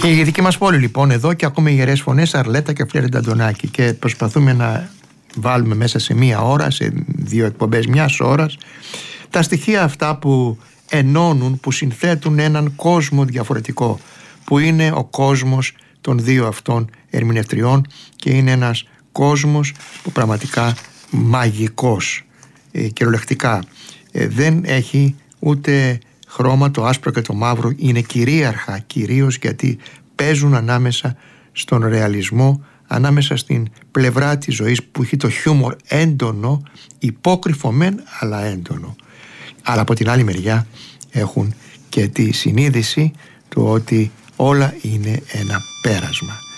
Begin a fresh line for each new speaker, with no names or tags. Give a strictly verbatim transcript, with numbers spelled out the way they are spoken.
Η δική μας πόλη λοιπόν εδώ, και ακούμε ιερές φωνές, Αρλέτα και Φλέρεντα Αντωνάκη, και προσπαθούμε να βάλουμε μέσα σε μία ώρα, σε δύο εκπομπές μιας ώρας, τα στοιχεία αυτά που ενώνουν, που συνθέτουν έναν κόσμο διαφορετικό, που είναι ο κόσμος των δύο αυτών ερμηνευτριών, και είναι ένας κόσμος που πραγματικά μαγικός, ε, κυριολεκτικά ε, δεν έχει ούτε χρώμα, το άσπρο και το μαύρο είναι κυρίαρχα, κυρίως γιατί παίζουν ανάμεσα στον ρεαλισμό, ανάμεσα στην πλευρά της ζωής που έχει το χιούμορ έντονο, υπόκρυφο μεν αλλά έντονο, αλλά από την άλλη μεριά έχουν και τη συνείδηση του ότι όλα είναι ένα πέρασμα.